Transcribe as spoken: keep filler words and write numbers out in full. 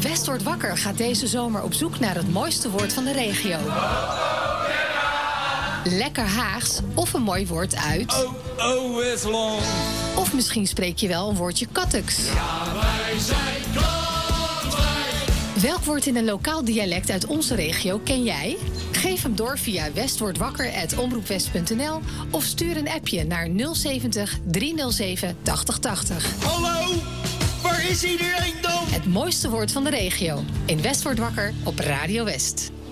West wordt wakker gaat deze zomer op zoek naar het mooiste woord van de regio. Lekker Haags of een mooi woord uit... Oh, oh, Westland. Of misschien spreek je wel een woordje Katteks. Ja, wij zijn Katwijk. Welk woord in een lokaal dialect uit onze regio ken jij? Geef hem door via westwordwakker apenstaartje omroepwest punt n l of stuur een appje naar nul zeventig, driehonderdzeven, tachtig tachtig. Hallo, waar is iedereen dan? Het mooiste woord van de regio. In West wordt wakker op Radio West.